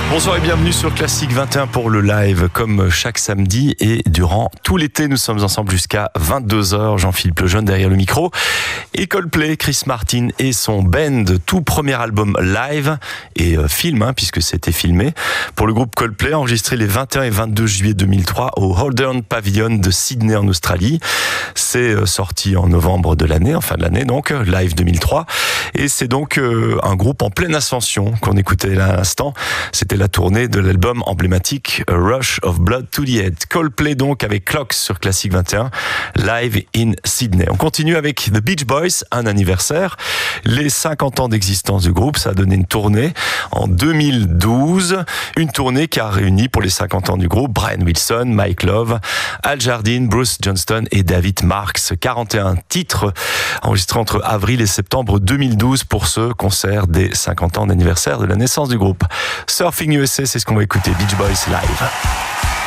Bonsoir et bienvenue sur Classique 21 pour le live, comme chaque samedi et durant tout l'été, nous sommes ensemble jusqu'à 22h. Jean-Philippe Lejeune derrière le micro et Coldplay, Chris Martin et son band, tout premier album live et film, puisque c'était filmé pour le groupe Coldplay, enregistré les 21 et 22 juillet 2003 au Haldern Pavilion de Sydney en Australie. C'est sorti en novembre de l'année, en fin de l'année donc, live 2003, et c'est donc un groupe en pleine ascension qu'on écoutait là à l'instant. C'était la tournée de l'album emblématique A Rush of Blood to the Head. Coldplay donc avec Clocks sur Classique 21, live in Sydney. On continue avec The Beach Boys, un anniversaire. Les 50 ans d'existence du groupe, ça a donné une tournée en 2012. Une tournée qui a réuni pour les 50 ans du groupe Brian Wilson, Mike Love, Al Jardine, Bruce Johnston et David Marks. 41 titres enregistrés entre avril et septembre 2012 pour ce concert des 50 ans d'anniversaire de la naissance du groupe. Surfing USA, c'est ce qu'on va écouter, Beach Boys live.